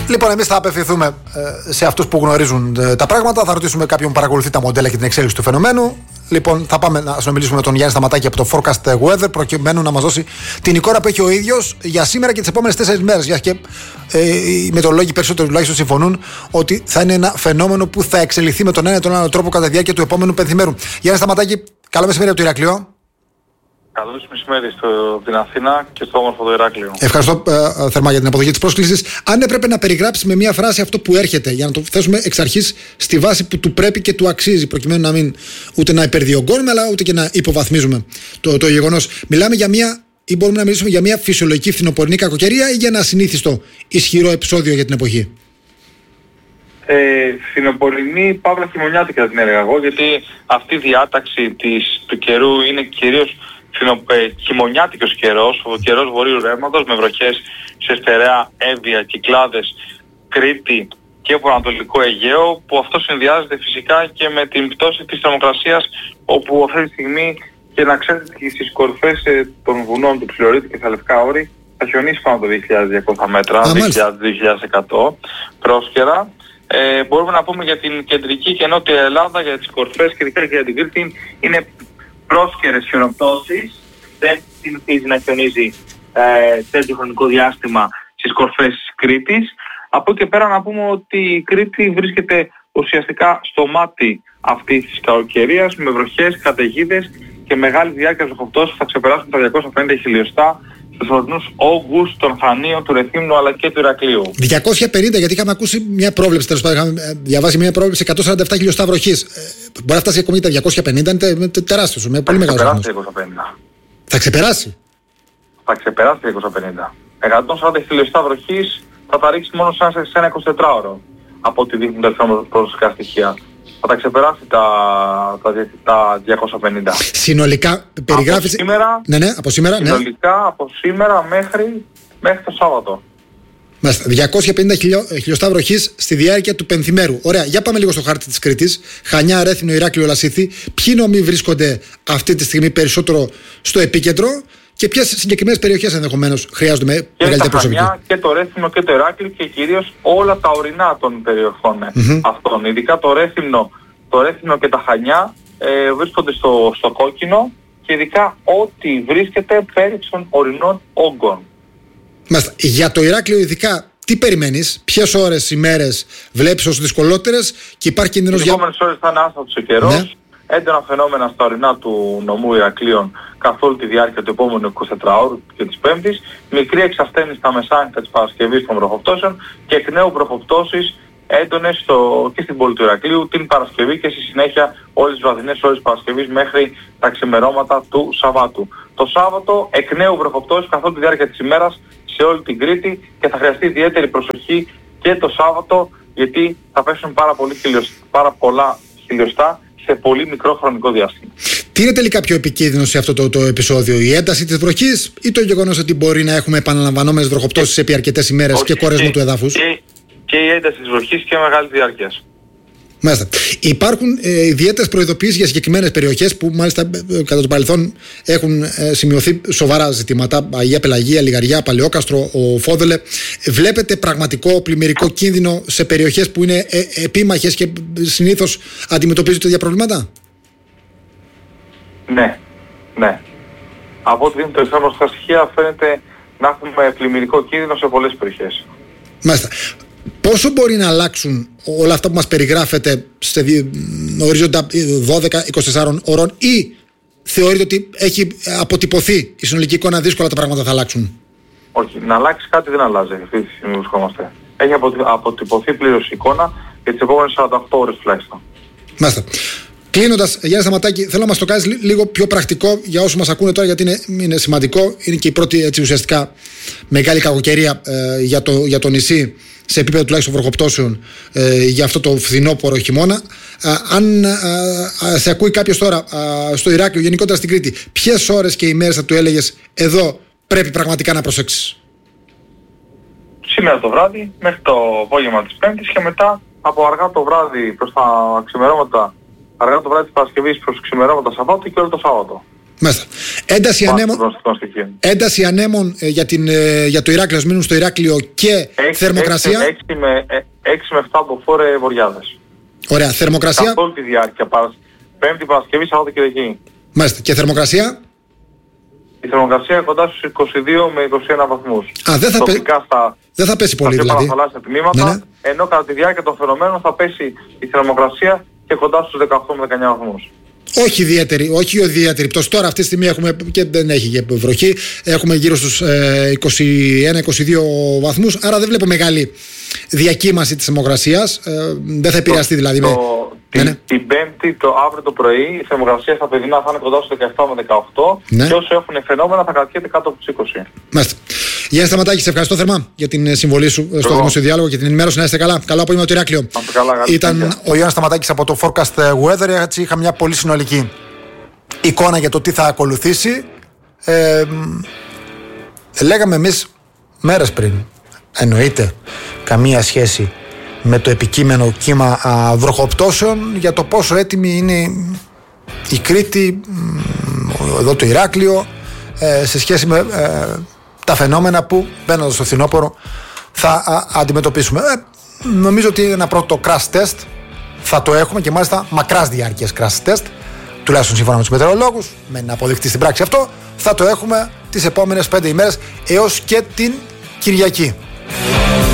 Λοιπόν, εμείς θα απευθυνθούμε σε αυτούς που γνωρίζουν τα πράγματα. Θα ρωτήσουμε κάποιον που παρακολουθεί τα μοντέλα και την εξέλιξη του φαινομένου. Λοιπόν, θα πάμε να συνομιλήσουμε με τον Γιάννη Σταματάκη από το Forecast Weather, προκειμένου να μας δώσει την εικόνα που έχει ο ίδιος για σήμερα και τις επόμενες 4 μέρες. Για και οι μετεωρολόγοι περισσότερο τουλάχιστον συμφωνούν ότι θα είναι ένα φαινόμενο που θα εξελιχθεί με τον ένα ή τον άλλο τρόπο κατά τη διάρκεια του επόμενου πενθημέρου. Γιάννη Σταματάκη, καλό μεσημέρι από το Ηράκλειο. Καλώς μεσημέρι από την Αθήνα και στο όμορφο το Ηράκλειο. Ευχαριστώ θερμά για την αποδοχή της πρόσκλησης. Αν έπρεπε να περιγράψεις με μία φράση αυτό που έρχεται, για να το θέσουμε εξ αρχής στη βάση που του πρέπει και του αξίζει, προκειμένου να μην ούτε να υπερδιωγγώνουμε, αλλά ούτε και να υποβαθμίζουμε το γεγονός. Μιλάμε για μία, ή μπορούμε να μιλήσουμε για μία φυσιολογική φθινοπορεινή κακοκαιρία ή για ένα ασυνήθιστο ισχυρό επεισόδιο για την εποχή? Φθινοπορεινή, παύλα χειμωνιάτικα θα την έλεγα εγώ, γιατί αυτή η διάταξη του καιρού είναι κυρίως χειμωνιάτικος καιρός, ο καιρός βορείου ρεύματος με βροχές σε στερεά Εύβοια, Κυκλάδες, Κρήτη και Βορειοανατολικό Αιγαίο, που αυτό συνδυάζεται φυσικά και με την πτώση της θερμοκρασίας, όπου αυτή τη στιγμή, και να ξέρετε ότι στις κορυφές των βουνών του Ψιλορίτη και στα Λευκά Όρη θα χιονίσει πάνω από 2.200 μέτρα, 2.100 πρόσκαιρα. Μπορούμε να πούμε για την κεντρική και νότια Ελλάδα, για τις κορυφές και ειδικά για την Κρήτη, είναι πρόσκαιρες χιονοπτώσεις. Δεν συνηθίζει να χιονίζει τέτοιο χρονικό διάστημα στις κορυφές της Κρήτης. Από εκεί και πέρα να πούμε ότι η Κρήτη βρίσκεται ουσιαστικά στο μάτι αυτής της κακοκαιρίας, με βροχές, καταιγίδες και μεγάλη διάρκεια βροχοπτώσεων που θα ξεπεράσουν τα 250 χιλιοστά στους ορεινούς όγκους των Χανίων, του Ρεθύμνου αλλά και του Ηρακλείου. 250, γιατί είχαμε ακούσει μια πρόβλεψη, τέλος πάντων, είχαμε διαβάσει μια πρόβλεψη 147 χιλιοστά βροχής. Μπορεί να φτάσει ακόμη τα 250, είναι τεράστιος, με πολύ μεγάλο αριθμό. Θα ξεπεράσει. Θα ξεπεράσει 250. 140 χιλιοστά βροχής θα τα ρίξει μόνο σε ένα 24ωρο, από ό,τι δείχνουν τα προσωπικά στοιχεία. Θα τα ξεπεράσει τα 250. Συνολικά περιγράφεις... Από σήμερα, συνολικά από σήμερα μέχρι το Σάββατο. Μάλιστα, 250 χιλιοστά βροχής στη διάρκεια του πενθημέρου. Ωραία, για πάμε λίγο στο χάρτη της Κρήτης. Χανιά, Ρέθυμνο, Ηράκλειο, Λασίθι. Ποιοι νομοί βρίσκονται αυτή τη στιγμή περισσότερο στο επίκεντρο και ποιες συγκεκριμένες περιοχές ενδεχομένως χρειάζονται μεγαλύτερη προσοχή? Και το Ρέθυμνο και το Ηράκλειο και κυρίως όλα τα ορεινά των περιοχών αυτών. Ειδικά το Ρέθυμνο και τα Χανιά βρίσκονται στο κόκκινο, και ειδικά ό,τι βρίσκεται πέρι των ορεινών όγκων. Μάλιστα. Για το Ηράκλειο ειδικά, τι περιμένεις, ποιες ώρες, ημέρες βλέπεις ως δυσκολότερες και υπάρχει κίνδυνος για... Οι επόμενες ώρες θα είναι άστατος ο καιρός, ναι. Έντονα φαινόμενα στα ορεινά του νομού Ηρακλείων καθ' όλη τη διάρκεια του επόμενου 24ωρου και της Πέμπτης, μικρή εξασθένηση στα μεσάνυχτα της Παρασκευής των βροχοπτώσεων και εκ νέου βροχοπτώσεις έντονες και στην πόλη του Ηρακλείου την Παρασκευή και στη συνέχεια όλες τις βραδινές ώρες της Παρασκευής μέχρι τα ξημερώματα του Σαββάτου. Το Σάββατο εκ νέου βροχοπτώσεις καθ' όλη τη διάρκεια της ημέρας σε όλη την Κρήτη, και θα χρειαστεί ιδιαίτερη προσοχή και το Σάββατο, γιατί θα πέσουν πάρα πολλά χιλιοστά σε πολύ μικρό χρονικό διάστημα. Τι είναι τελικά πιο επικίνδυνο σε αυτό το επεισόδιο, η ένταση της βροχής ή το γεγονός ότι μπορεί να έχουμε επαναλαμβανόμενες βροχοπτώσεις επί αρκετές ημέρες και κορεσμό του εδάφους? Και η ένταση της βροχής και μεγάλη διάρκεια. Μάλιστα. Υπάρχουν ιδιαίτερες προειδοποιήσεις για συγκεκριμένες περιοχές που μάλιστα κατά το παρελθόν έχουν σημειωθεί σοβαρά ζητήματα. Αγία Πελαγία, Λιγαριά, Παλαιόκαστρο, ο Φόδελε. Βλέπετε πραγματικό πλημμυρικό κίνδυνο σε περιοχές που είναι επίμαχες και συνήθως αντιμετωπίζουν τέτοια προβλήματα? Ναι. Από ό,τι δίνουν τα εξάμενα στοιχεία φαίνεται να έχουμε πλημμυρικό κίνδυνο σε πολλές περιοχές. Μάλιστα. Πόσο μπορεί να αλλάξουν όλα αυτά που μας περιγράφετε σε ορίζοντα 12-24 ώρων, ή θεωρείτε ότι έχει αποτυπωθεί η συνολική εικόνα, δύσκολα τα πράγματα θα αλλάξουν? Όχι, να αλλάξει κάτι δεν αλλάζει αυτή τη στιγμή βρισκόμαστε. Έχει αποτυπωθεί πλήρως η εικόνα για τις επόμενες 48 ώρες τουλάχιστον. Μάλιστα. Κλείνοντας, Γιάννη Σταματάκη, θέλω να μας το κάνεις λίγο πιο πρακτικό για όσους μας ακούνε τώρα, γιατί είναι σημαντικό. Είναι και η πρώτη έτσι, ουσιαστικά μεγάλη κακοκαιρία για το νησί, σε επίπεδο τουλάχιστον βροχοπτώσεων, για αυτό το φθινόπωρο χειμώνα. Αν σε ακούει κάποιος τώρα στο Ηράκλειο, γενικότερα στην Κρήτη, ποιες ώρες και ημέρες θα του έλεγες εδώ πρέπει πραγματικά να προσέξεις? Σήμερα το βράδυ μέχρι το απόγευμα της Πέμπτης, και μετά από αργά το βράδυ προς τα ξημερώματα, αργά το βράδυ της Παρασκευής προς ξημερώματα Σαββάτου και όλο το Σάββατο. Μάλιστα. Ένταση ανέμων για το Ηράκλειο, ας μείνουν στο Ηράκλειο και θερμοκρασία. 6 με 7 από φόρε βοριάδες. Ωραία, θερμοκρασία. Καθ' όλη τη διάρκεια, Πέμπτη, Παρασκευή, Σαββάτο και Κυριακή. Μάλιστα, και θερμοκρασία. Η θερμοκρασία κοντά στους 22 με 21 βαθμούς. Δεν θα πέσει πολύ δηλαδή. Στα θαλάσσια τμήματα, ναι. Ενώ κατά τη διάρκεια των φαινομένων θα πέσει η θερμοκρασία και κοντά στους 18 με 19 βαθμούς. Όχι ιδιαίτερη πτώση. Τώρα αυτή τη στιγμή έχουμε και δεν έχει και βροχή. Έχουμε γύρω στους 21-22 βαθμούς. Άρα δεν βλέπω μεγάλη διακύμαση της θερμοκρασίας. Δεν θα επηρεαστεί δηλαδή. Την Πέμπτη, αύριο το πρωί, η θερμοκρασία στα παιδινά θα είναι κοντά στους 17 με 18 ναι. Και όσο έχουν φαινόμενα θα κρατιέται κάτω από τους 20. Μάλιστα. Γιάννη Σταματάκη, σε ευχαριστώ θερμά για την συμβολή σου στο Δημόσιο Διάλογο και την ενημέρωση. Να είστε καλά. Καλό απόγευμα το Ηράκλειο. Ήταν ο Γιάννης Σταματάκης από το Forecast Weather. Έτσι είχα μια πολύ συνολική εικόνα για το τι θα ακολουθήσει. Λέγαμε εμείς μέρες πριν. Εννοείται καμία σχέση με το επικείμενο κύμα βροχοπτώσεων, για το πόσο έτοιμη είναι η Κρήτη, εδώ το Ηράκλειο, σε σχέση με τα φαινόμενα που μπαίνοντας στο φθινόπωρο θα αντιμετωπίσουμε. Νομίζω ότι ένα πρώτο crash test θα το έχουμε, και μάλιστα μακράς διάρκειας crash test, τουλάχιστον σύμφωνα με τους μετεωρολόγους, με να αποδειχτεί στην πράξη αυτό, θα το έχουμε τις επόμενες 5 ημέρες έως και την Κυριακή.